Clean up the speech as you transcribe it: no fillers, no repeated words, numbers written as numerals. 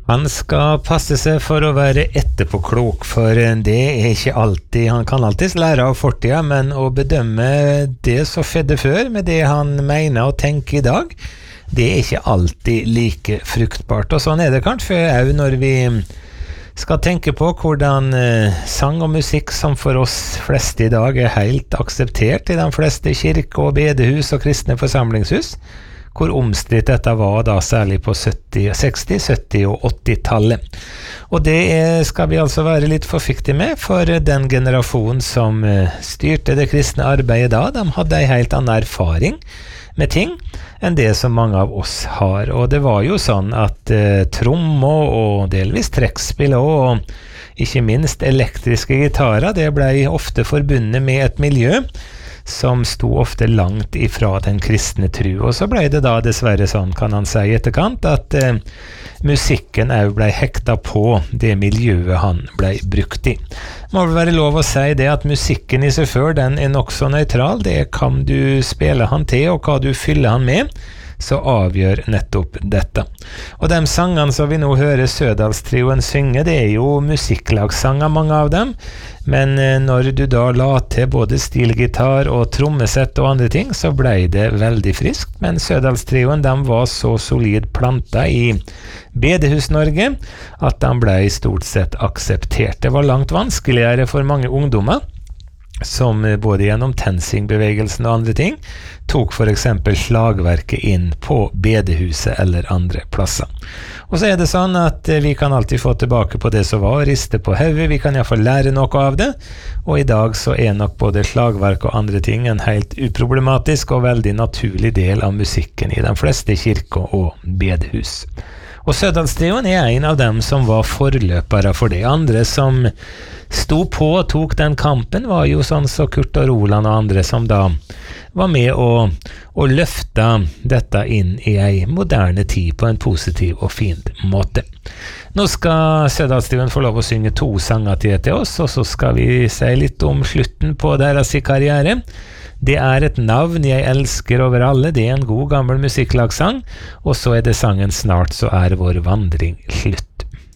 Han skal passe seg for å være etterpåklok, for det ikke alltid, han kan alltid lære av fortida, men å bedømme det som skjedde før med det han mener og tenker i dag, det ikke alltid like fruktbart. Og sånn det kanskje også når vi skal tenke på hvordan sang og musikk som for oss fleste i dag helt akseptert i de fleste kirker og bedehus og kristne forsamlingshus, hvor omstridt dette var da særlig på 60, 70 og 80-tallet. Og det skal vi altså være litt forsiktige med, for den generasjonen som styrte det kristne arbeidet da, de hadde en helt annen erfaring med ting enn det som mange av oss har. Og det var jo sånn at trommer og delvis trekkspill og ikke minst elektriske gitarer, det ble ofte forbundet med et miljø som sto ofte langt ifra den kristne tro. Og så ble det da dessverre sånn, kan han si i etterkant, at musikken også ble hekta på det miljøet han ble brukt i. Må vel være lov å si det at musikken i seg før, den nok så nøytral. Det kan du spille han til, og hva du fyller han med, så avgjør nettopp dette. Og de sangene som vi nå hører Sødalstrioen synge, det jo musikklagssanger, mange av dem, men når du da la til både stilgitar og trommesett og andre ting, så ble det veldig friskt, men Sødalstrioen, de var så solid planta i Bedehus-Norge, at de ble stort sett akseptert. Det var langt vanskeligere for mange ungdommer, som både gjennom TenSing-bevegelsen og andre ting, tok for eksempel slagverket inn på bedehuset eller andre plasser. Og så det sånn at vi kan alltid få tilbake på det som var, riste på hodet, vi kan i hvert fall lære noe av det, og i dag så nok både slagverk og andre ting en helt uproblematisk og veldig naturlig del av musikken i de fleste kirker og bedehus. Og Sødalstrioen en av dem som var forløpere for det. Andre som sto på og tok den kampen var jo sånn som Kurt og Roland og andre som da var med å løfte dette inn i en moderne tid på en positiv og fin måte. Nå skal Sødalstrioen få lov å synge 2 sanger til oss, og så skal vi si litt om slutten på deres karriere. Det et navn jeg elsker over alle, det en god gammel musikklagsang, og så det sangen Snart så vår vandring slutt.